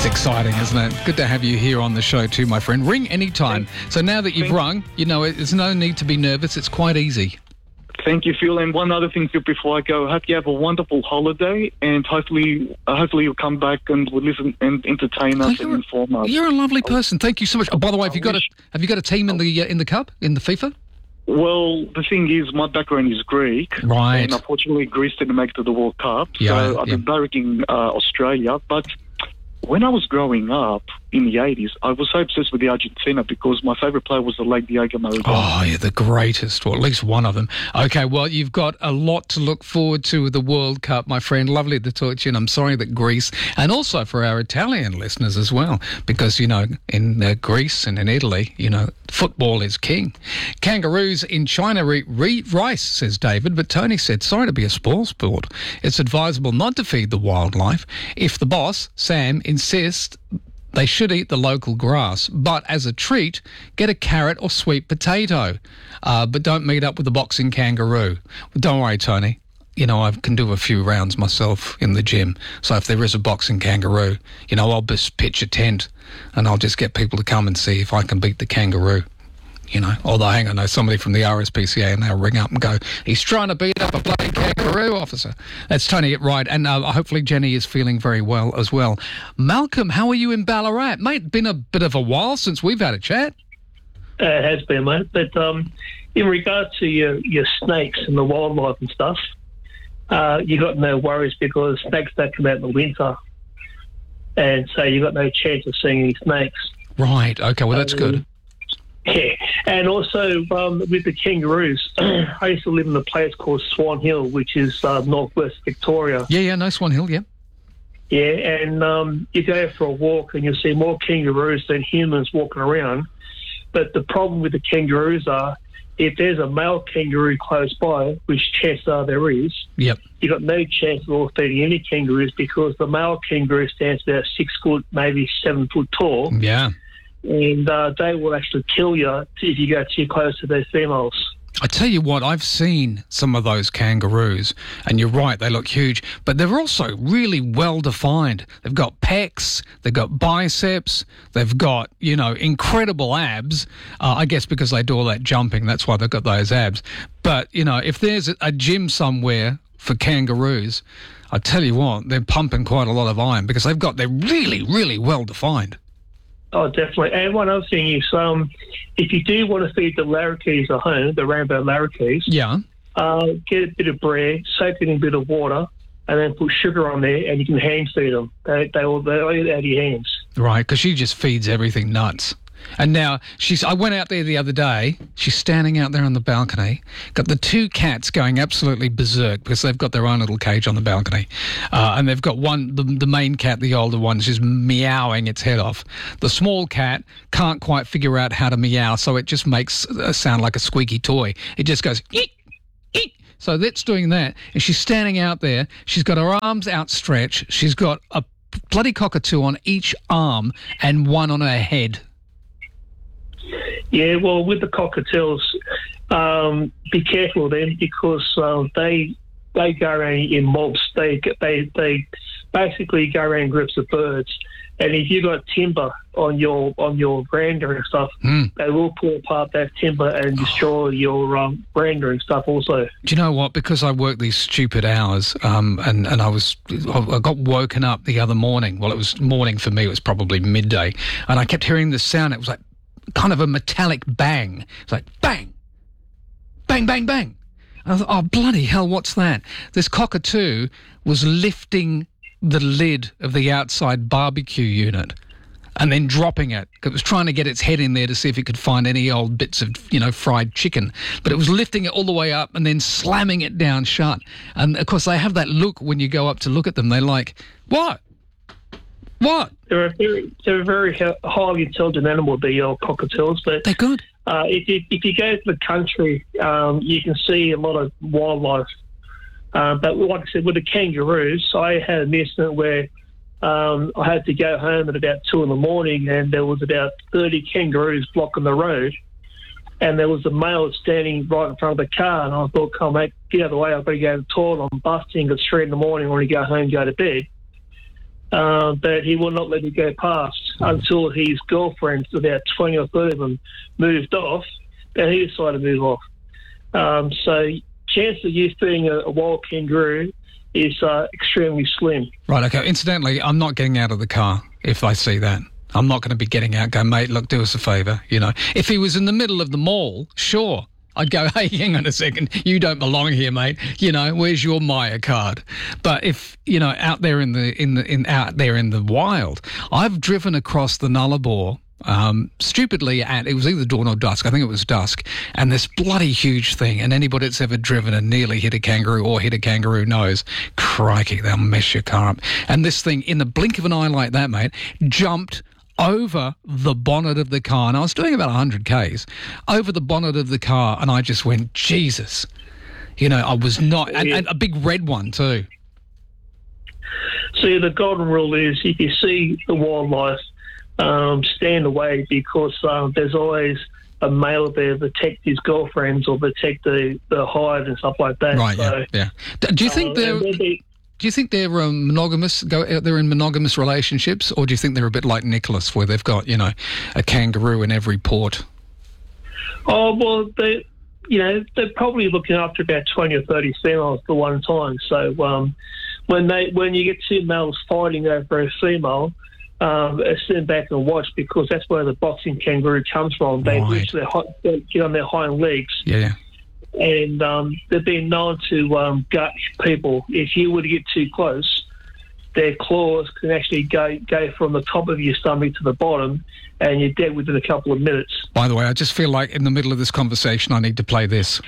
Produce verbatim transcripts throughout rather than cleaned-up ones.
exciting, isn't it? Good to have you here on the show too, my friend. Ring anytime. So now that you've rung, you know, there's no need to be nervous. It's quite easy. Thank you, Phil. And one other thing, Phil, before I go, I hope you have a wonderful holiday, and hopefully, uh, hopefully you'll come back and will listen and entertain us and inform us. You're a lovely person. Thank you so much. Oh, by the way, have you got a have you got a team in the uh, in the cup in the FIFA? Well, the thing is, my background is Greek, right? And unfortunately, Greece didn't make it to the World Cup, yeah, so I've yeah. been barracking uh, Australia, but. When I was growing up in the eighties, I was so obsessed with the Argentina because my favourite player was the late Diego Maradona. Oh, yeah, the greatest, or at least one of them. Okay, well, you've got a lot to look forward to with the World Cup, my friend. Lovely to talk to you, and I'm sorry that Greece, and also for our Italian listeners as well, because, you know, in uh, Greece and in Italy, you know, football is king. Kangaroos in China re- re- rice, says David, but Tony said, sorry to be a spoil sport. It's advisable not to feed the wildlife. If the boss, Sam, insists they should eat the local grass, but as a treat, get a carrot or sweet potato. Uh, but don't meet up with a boxing kangaroo. Well, don't worry, Tony. You know, I can do a few rounds myself in the gym. So if there is a boxing kangaroo, you know, I'll just pitch a tent and I'll just get people to come and see if I can beat the kangaroo. You know, although, hang on, I know somebody from the R S P C A and they'll ring up and go, he's trying to beat up a bloody kangaroo officer. That's Tony, right. And uh, hopefully Jenny is feeling very well as well. Malcolm, how are you in Ballarat? Mate, been a bit of a while since we've had a chat. Uh, it has been, mate. But um, in regard to your, your snakes and the wildlife and stuff, uh, you got no worries because snakes don't come out in the winter. And so you got no chance of seeing any snakes. Right, okay, well, that's um, good. Yeah, and also um, with the kangaroos, I used to live in a place called Swan Hill, which is uh, northwest Victoria. Yeah, yeah, no, Swan Hill, yeah. Yeah, and um, you go for a walk and you'll see more kangaroos than humans walking around. But the problem with the kangaroos are, if there's a male kangaroo close by, which chances are there is, yep. you've got no chance of all feeding any kangaroos because the male kangaroo stands about six foot, maybe seven foot tall. Yeah. And uh, they will actually kill you if you go too close to their females. I tell you what, I've seen some of those kangaroos, and you're right, they look huge, but they're also really well-defined. They've got pecs, they've got biceps, they've got, you know, incredible abs. Uh, I guess because they do all that jumping, that's why they've got those abs. But, you know, if there's a gym somewhere for kangaroos, I tell you what, they're pumping quite a lot of iron because they've got, they're really, really well-defined. Oh, definitely. And one other thing is, um, if you do want to feed the lorikeets at home, the rainbow lorikeets, yeah, uh, get a bit of bread, soak it in a bit of water, and then put sugar on there, and you can hand feed them. They they all they all eat out of your hands. Right, because she just feeds everything nuts. And now, she's. I went out there the other day. She's standing out there on the balcony. Got the two cats going absolutely berserk because they've got their own little cage on the balcony. Uh, and they've got one, the, the main cat, the older one, is meowing its head off. The small cat can't quite figure out how to meow, so it just makes a sound like a squeaky toy. It just goes, eek, eek. So that's doing that. And she's standing out there. She's got her arms outstretched. She's got a bloody cockatoo on each arm and one on her head. Yeah, well, with the cockatiels, um, be careful of them because uh, they they go around in mobs. They they they basically go around groups of birds, and if you've got timber on your on your veranda and stuff, mm. they will pull apart that timber and destroy oh. your um, veranda and stuff. Also, do you know what? Because I work these stupid hours, um, and and I was I got woken up the other morning. Well, it was morning for me. It was probably midday, and I kept hearing this sound. It was like kind of a metallic bang. It's like bang, bang, bang, bang. And I thought, oh, bloody hell, what's that? This cockatoo was lifting the lid of the outside barbecue unit and then dropping it. It was trying to get its head in there to see if it could find any old bits of, you know, fried chicken. But it was lifting it all the way up and then slamming it down shut. And, of course, they have that look when you go up to look at them. They're like, what? What? They're a very, they're a very highly intelligent animal, the uh, cockatiels. But they're good. Uh, if, you, if you go to the country, um, you can see a lot of wildlife. Uh, but like I said, with the kangaroos, I had an incident where um, I had to go home at about two in the morning and there was about thirty kangaroos blocking the road. And there was a male standing right in front of the car. And I thought, come on, mate, get out of the way. I've got to go to the toilet. I'm busting. It's three in the morning. I want to go home and go to bed. uh, but he will not let me go past until his girlfriends, about twenty or thirty of them, moved off, then he decided to move off. Um, so chance of you seeing a, a wild kangaroo is uh, extremely slim. Right, okay. Incidentally, I'm not getting out of the car if I see that. I'm not going to be getting out, go, mate, look, do us a favour, you know. If he was in the middle of the mall, sure, I'd go, hey, hang on a second, you don't belong here, mate. You know, where's your Maya card? But if, you know, out there in the in the in out there in the wild, I've driven across the Nullarbor. Um, stupidly at, it was either dawn or dusk, I think it was dusk, and this bloody huge thing, and anybody that's ever driven and nearly hit a kangaroo or hit a kangaroo knows, crikey, they'll mess your car up. And this thing, in the blink of an eye like that, mate, jumped over the bonnet of the car, and I was doing about one hundred kays, over the bonnet of the car, and I just went, Jesus. You know, I was not, and, and a big red one too. See, the golden rule is if you see the wildlife, Um, stand away, because um, there's always a male there to protect his girlfriends or protect the, the hide and stuff like that. Right, so, yeah, yeah. Do you think uh, they're... Be, do you think they're um, monogamous, go out there in monogamous relationships, or do you think they're a bit like Nicholas, where they've got, you know, a kangaroo in every port? Oh, well, they, you know, they're probably looking after about twenty or thirty females at one time. So um, when they when you get two males fighting over a female, Um, stand back and watch, because that's where the boxing kangaroo comes from. They right. reach their they get on their hind legs, yeah, and um, they've been known to um, gut people. If you were to get too close, their claws can actually go go from the top of your stomach to the bottom, and you're dead within a couple of minutes. By the way, I just feel like in the middle of this conversation I need to play this.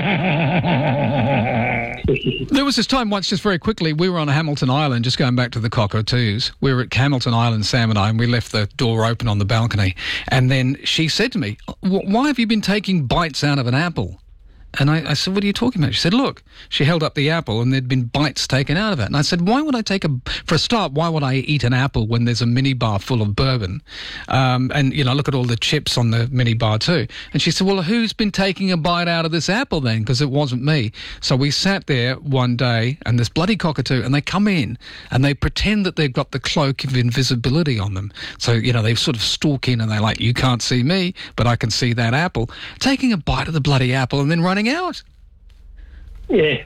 There was this time once, just very quickly, we were on Hamilton Island, just going back to the cockatoos. We were at Hamilton Island, Sam and I, and we left the door open on the balcony. And then she said to me, why have you been taking bites out of an apple? And I, I said, what are you talking about? She said, look. She held up the apple and there'd been bites taken out of it. And I said, why would I take a... For a start, why would I eat an apple when there's a minibar full of bourbon? Um, and, you know, look at all the chips on the minibar too. And she said, well, who's been taking a bite out of this apple then? Because it wasn't me. So we sat there one day, and this bloody cockatoo, and they come in and they pretend that they've got the cloak of invisibility on them. So, you know, they sort of stalk in and they're like, you can't see me, but I can see that apple. Taking a bite of the bloody apple and then running out. Yeah.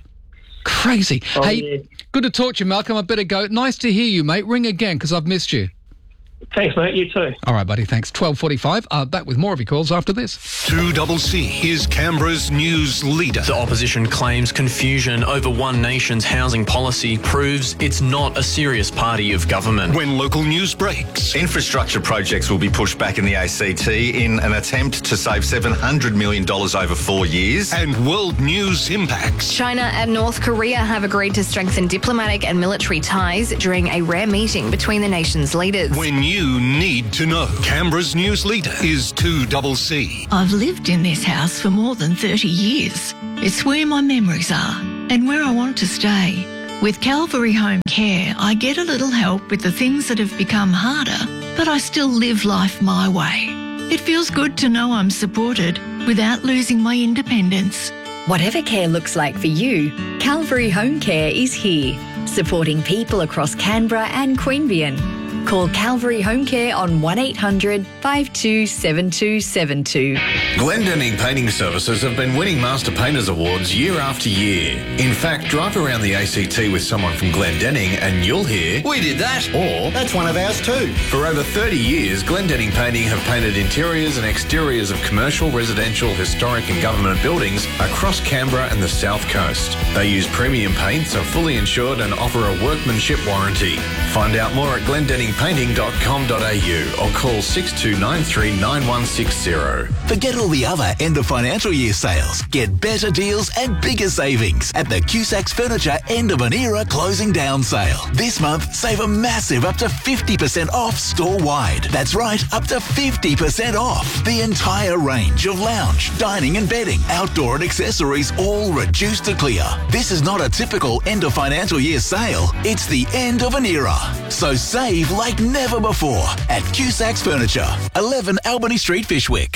Crazy. Oh, hey, yeah. Good to talk to you, Malcolm. I better go. Nice to hear you, mate. Ring again, because I've missed you. Thanks, mate. You too. All right, buddy. Thanks. twelve forty-five. Uh, back with more of your calls after this. two C C is Canberra's news leader. The opposition claims confusion over One Nation's housing policy proves it's not a serious party of government. When local news breaks. Infrastructure projects will be pushed back in the A C T in an attempt to save seven hundred million dollars over four years. And world news impacts. China and North Korea have agreed to strengthen diplomatic and military ties during a rare meeting between the nation's leaders. When you need to know. Canberra's news leader is two C C. I've lived in this house for more than thirty years. It's where my memories are and where I want to stay. With Calvary Home Care, I get a little help with the things that have become harder, but I still live life my way. It feels good to know I'm supported without losing my independence. Whatever care looks like for you, Calvary Home Care is here, supporting people across Canberra and Queanbeyan. Call Calvary Home Care on one eight hundred five two seven two seven two. Glendenning Painting Services have been winning Master Painters Awards year after year. In fact, drive around the A C T with someone from Glendenning and you'll hear, "We did that," or "That's one of ours too." For over thirty years, Glendenning Painting have painted interiors and exteriors of commercial, residential, historic and government buildings across Canberra and the South Coast. They use premium paints, are fully insured and offer a workmanship warranty. Find out more at glendenning painting dot com dot a u or call six two nine three nine one six zero. Forget all the other end of financial year sales. Get better deals and bigger savings at the Cusacks Furniture End of an Era Closing Down Sale. This month, save a massive up to fifty percent off store-wide. That's right, up to fifty percent off. The entire range of lounge, dining and bedding, outdoor and accessories, all reduced to clear. This is not a typical end of financial year sale. It's the end of an era. So save like never before at Cusacks Furniture, eleven Albany Street, Fishwick.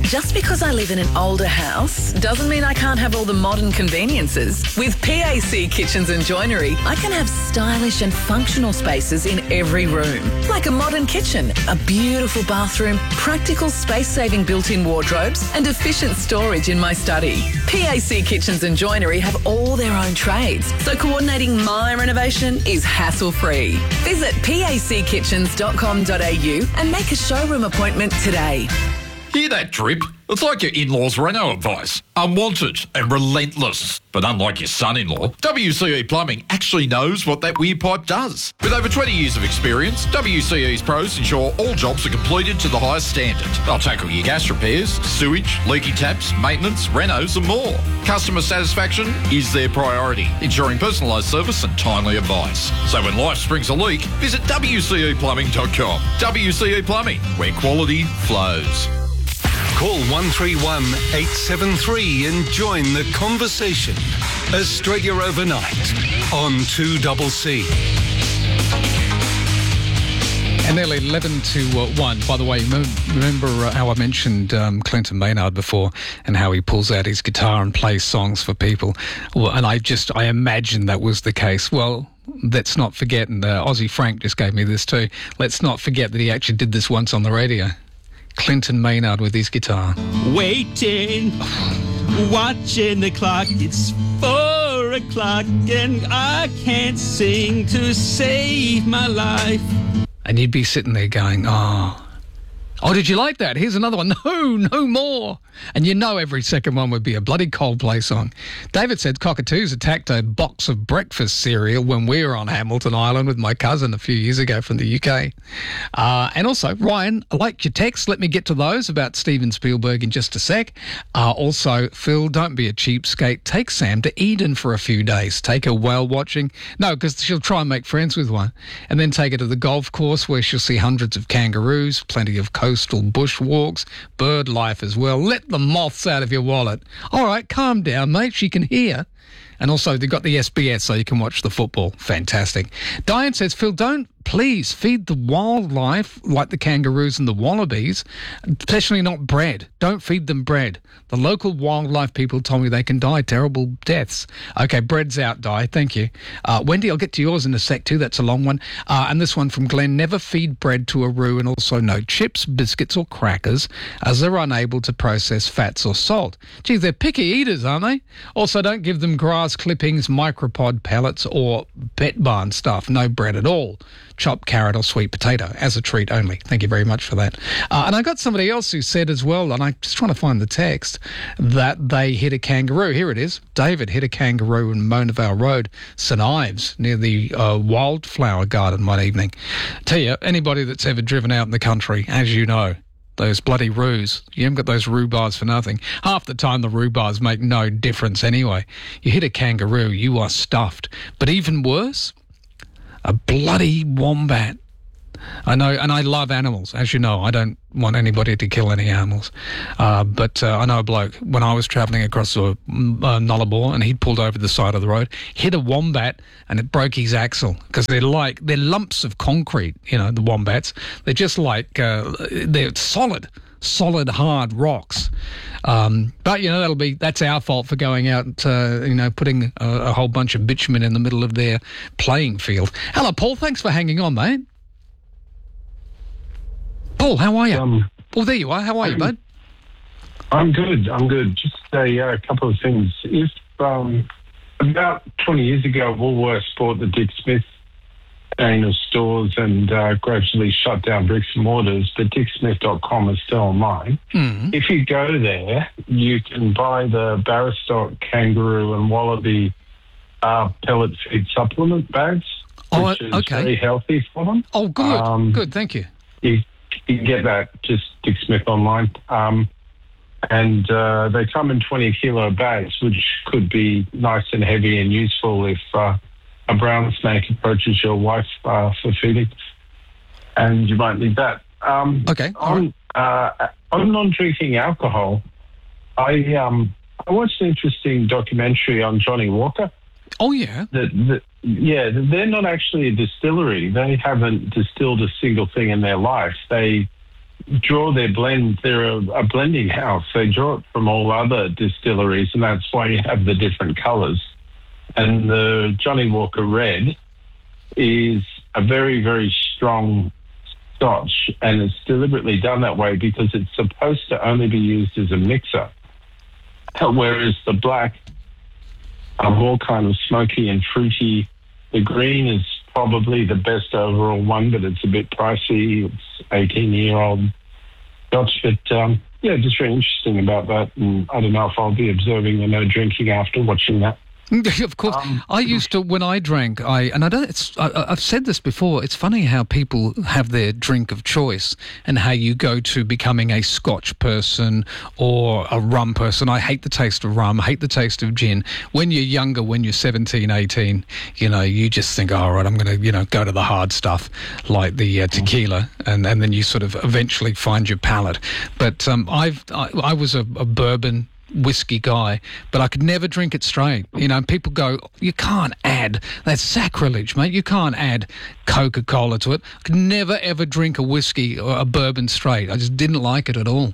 Just because I live in an older house doesn't mean I can't have all the modern conveniences. With P A C Kitchens and Joinery, I can have stylish and functional spaces in every room. Like a modern kitchen, a beautiful bathroom, practical space-saving built-in wardrobes and efficient storage in my study. P A C Kitchens and Joinery have all their own trades, so coordinating my renovation is hassle-free. Visit p a c kitchens dot com dot a u and make a showroom appointment today. Hear that drip? It's like your in-laws' reno advice. Unwanted and relentless. But unlike your son-in-law, W C E Plumbing actually knows what that weird pipe does. With over twenty years of experience, W C E's pros ensure all jobs are completed to the highest standard. They'll tackle your gas repairs, sewage, leaky taps, maintenance, renos and more. Customer satisfaction is their priority, ensuring personalised service and timely advice. So when life springs a leak, visit w c e plumbing dot com. W C E Plumbing, where quality flows. Call one three one, eight seven three and join the conversation. Australia Overnight on two C C. And nearly eleven to one. By the way, remember how I mentioned um, Clinton Maynard before and how he pulls out his guitar and plays songs for people? Well, and I just, I imagine that was the case. Well, let's not forget, and uh, Aussie Frank just gave me this too, let's not forget that he actually did this once on the radio. Clinton Maynard with his guitar. Waiting, watching the clock. It's four o'clock and I can't sing to save my life. And you'd be sitting there going, oh... Oh, did you like that? Here's another one. No, no more. And you know every second one would be a bloody Coldplay song. David said cockatoos attacked a box of breakfast cereal when we were on Hamilton Island with my cousin a few years ago from the U K. Uh, and also, Ryan, I liked your text. Let me get to those about Steven Spielberg in just a sec. Uh, also, Phil, don't be a cheapskate. Take Sam to Eden for a few days. Take her whale watching. No, because she'll try and make friends with one. And then take her to the golf course where she'll see hundreds of kangaroos, plenty of coastal bushwalks, bird life as well. Let the moths out of your wallet. All right, calm down, mate. She can hear. And also, they've got the S B S so you can watch the football. Fantastic. Diane says, Phil, don't please feed the wildlife like the kangaroos and the wallabies, especially not bread. Don't feed them bread. The local wildlife people told me they can die terrible deaths. Okay, bread's out, Di. Thank you. Uh, Wendy, I'll get to yours in a sec too. That's a long one. Uh, and this one from Glenn, never feed bread to a roo, and also no chips, biscuits or crackers as they're unable to process fats or salt. Gee, they're picky eaters, aren't they? Also, don't give them grass clippings, micropod pellets or bet barn stuff. No bread at all. Chopped carrot or sweet potato as a treat only. Thank you very much for that. Uh, and I got somebody else who said as well, and I'm just trying to find the text, that they hit a kangaroo. Here it is. David hit a kangaroo in Mona Vale Road, St Ives, near the uh, Wildflower Garden one evening. Tell you, anybody that's ever driven out in the country, as you know, those bloody roos. You haven't got those rhubars for nothing. Half the time the rhubars make no difference anyway. You hit a kangaroo, you are stuffed. But even worse, a bloody wombat. I know, and I love animals, as you know. I don't want anybody to kill any animals. Uh, but uh, I know a bloke, when I was travelling across a, uh, Nullarbor, and he'd pulled over the side of the road, hit a wombat, and it broke his axle. Because they're like, they're lumps of concrete, you know, the wombats. They're just like, uh, they're solid. solid, hard rocks. Um, but, you know, that'll be, that's our fault for going out, uh, you know, putting a, a whole bunch of bitumen in the middle of their playing field. Hello, Paul. Thanks for hanging on, mate. Paul, how are you? Um, oh, there you are. How are you, bud? I'm good. I'm good. Just a uh, couple of things. If um, about twenty years ago, Woolworths bought the Dick Smith chain of stores and uh, gradually shut down bricks and mortars, but dick smith dot com is still online. Mm-hmm. If you go there, you can buy the Barristock kangaroo and wallaby uh, pellet feed supplement bags, oh, which is okay. very healthy for them. Oh, good. Um, good, thank you. You, you can get that just Dick Smith online. Um, and uh, they come in twenty kilo bags, which could be nice and heavy and useful if uh, a brown snake approaches your wife uh, for feeding, and you might need that. Um, okay. On, right. uh, on non-drinking alcohol, I um, I watched an interesting documentary on Johnny Walker. Oh, yeah? That, that, yeah, they're not actually a distillery. They haven't distilled a single thing in their life. They draw their blends. They're a, a blending house. They draw it from all other distilleries, and that's why you have the different colours. And the Johnnie Walker Red is a very, very strong Scotch, and it's deliberately done that way because it's supposed to only be used as a mixer, whereas the black are more kind of smoky and fruity. The green is probably the best overall one, but it's a bit pricey. It's eighteen-year-old Scotch, but um, yeah, just very interesting about that. And I don't know if I'll be observing the no drinking after watching that. Of course, um, I used to when I drank. I and I don't. It's, I, I've said this before. It's funny how people have their drink of choice and how you go to becoming a Scotch person or a rum person. I hate the taste of rum. Hate the taste of gin. When you're younger, when you're seventeen, eighteen, you know, you just think, oh, all right, I'm going to, you know, go to the hard stuff like the uh, tequila, and, and then you sort of eventually find your palate. But um, I've I, I was a, a bourbon whiskey guy, but I could never drink it straight. You know, people go, you can't add, that's sacrilege, mate. You can't add Coca-Cola to it. I could never, ever drink a whiskey or a bourbon straight. I just didn't like it at all.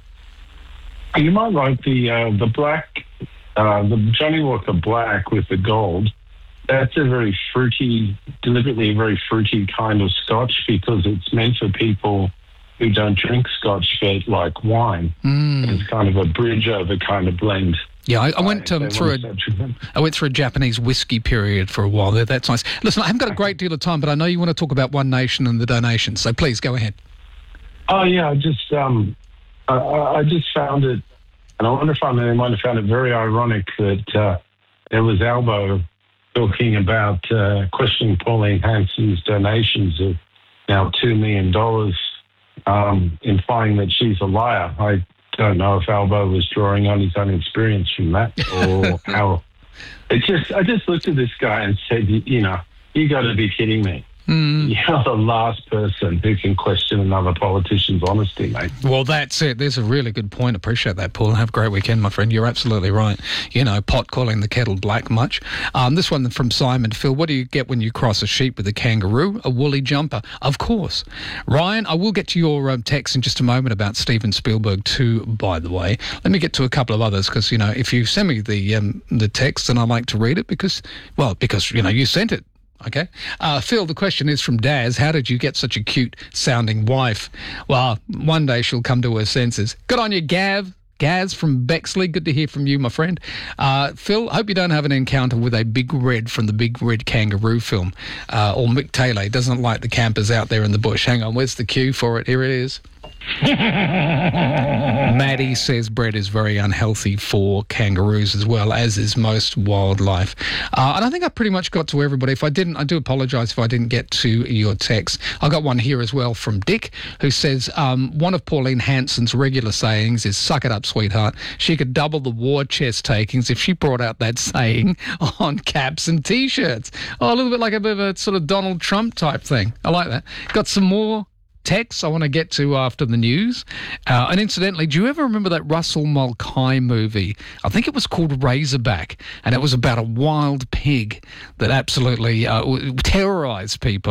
You might like the uh, the black, uh, the Johnnie Walker Black with the gold. That's a very fruity, deliberately a very fruity kind of Scotch because it's meant for people who don't drink Scotch but like wine. Mm. It's kind of a bridge over kind of blend. Yeah, I, I went um, through a, I went through a Japanese whiskey period for a while there. That's nice. Listen, I haven't got a great deal of time, but I know you want to talk about One Nation and the donations, so please go ahead. Oh yeah, I just um, I, I just found it, and I wonder if I might have found it very ironic that uh, there was Albo talking about uh, questioning Pauline Hanson's donations of now two million dollars. Um, implying that she's a liar. I don't know if Albo was drawing on his own experience from that or how. It just, I just looked at this guy and said, you, you know, you got to be kidding me. Mm. You're the last person who can question another politician's honesty, mate. Well, that's it. There's a really good point. Appreciate that, Paul. Have a great weekend, my friend. You're absolutely right. You know, pot calling the kettle black much. Um, this one from Simon. Phil, what do you get when you cross a sheep with a kangaroo? A woolly jumper. Of course. Ryan, I will get to your um, text in just a moment about Steven Spielberg too, by the way. Let me get to a couple of others because, you know, if you send me the um, the text, then I like to read it because, well, because, you know, you sent it. Okay. Uh, Phil, the question is from Daz. How did you get such a cute-sounding wife? Well, one day she'll come to her senses. Good on you, Gav. Gaz from Bexley. Good to hear from you, my friend. Uh, Phil, hope you don't have an encounter with a big red from the Big Red Kangaroo film. Uh, or Mick Taylor doesn't like the campers out there in the bush. Hang on, where's the cue for it? Here it is. Maddie says bread is very unhealthy for kangaroos as well, as is most wildlife. Uh, and I think I pretty much got to everybody. If I didn't, I do apologise if I didn't get to your text. I got one here as well from Dick, who says um, one of Pauline Hanson's regular sayings is, suck it up, sweetheart. She could double the war chest takings if she brought out that saying on caps and T-shirts. Oh, a little bit like a bit of a sort of Donald Trump type thing. I like that. Got some more texts I want to get to after the news. Uh, and incidentally, do you ever remember that Russell Mulcahy movie? I think it was called Razorback, and it was about a wild pig that absolutely uh, terrorised people.